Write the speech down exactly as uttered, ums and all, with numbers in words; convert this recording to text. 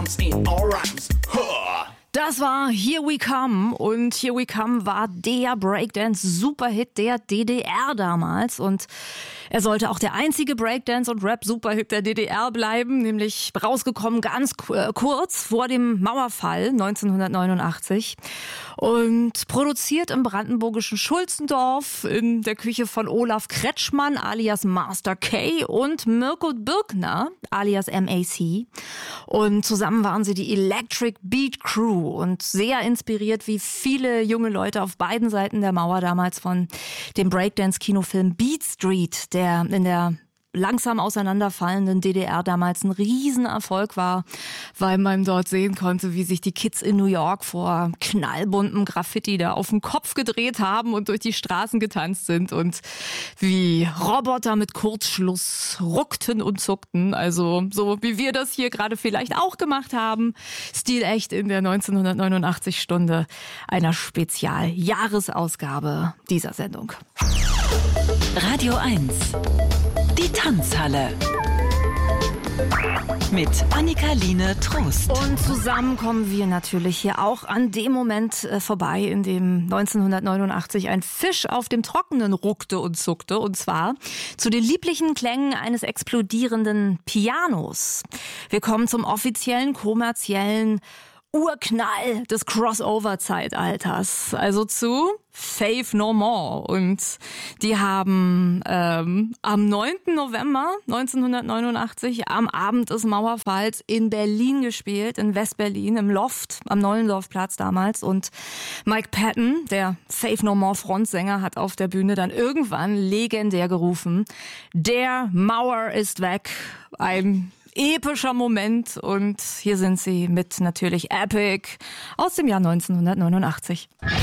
comes in all rhymes. Huh. Das war Here We Come und Here We Come war der Breakdance-Superhit der D D R damals und er sollte auch der einzige Breakdance- und Rap-Superhit der D D R bleiben, nämlich rausgekommen ganz kurz vor dem Mauerfall neunzehnhundertneunundachtzig und produziert im brandenburgischen Schulzendorf in der Küche von Olaf Kretschmann alias Master K und Mirko Birkner alias M A C und zusammen waren sie die Electric Beat Crew und sehr inspiriert wie viele junge Leute auf beiden Seiten der Mauer damals von dem Breakdance-Kinofilm Beat Street, der in der langsam auseinanderfallenden D D R damals ein Riesenerfolg war, weil man dort sehen konnte, wie sich die Kids in New York vor knallbuntem Graffiti da auf den Kopf gedreht haben und durch die Straßen getanzt sind und wie Roboter mit Kurzschluss ruckten und zuckten. Also so wie wir das hier gerade vielleicht auch gemacht haben. Stilecht in der neunzehnhundertneunundachtzig Stunde einer Spezial-Jahresausgabe dieser Sendung. Radio eins. Die Tanzhalle. Mit Annika-Line Trost. Und zusammen kommen wir natürlich hier auch an dem Moment äh, vorbei, in dem neunzehnhundertneunundachtzig ein Fisch auf dem Trockenen ruckte und zuckte. Und zwar zu den lieblichen Klängen eines explodierenden Pianos. Wir kommen zum offiziellen, kommerziellen Urknall des Crossover-Zeitalters, also zu Faith No More. Und die haben ähm, am neunten November neunzehnhundertneunundachtzig am Abend des Mauerfalls in Berlin gespielt, in West-Berlin, im Loft am Neulendorfplatz damals. Und Mike Patton, der Faith No More Frontsänger, hat auf der Bühne dann irgendwann legendär gerufen: Der Mauer ist weg. Ein epischer Moment und hier sind sie mit natürlich Epic aus dem Jahr neunzehnhundertneunundachtzig.